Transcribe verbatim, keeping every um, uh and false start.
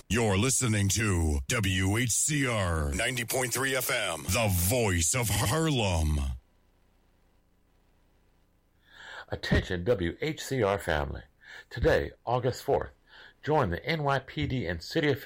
You're listening to W H C R ninety point three F M, the voice of Harlem. Attention W H C R family. Today, August fourth, join the N Y P D and city officials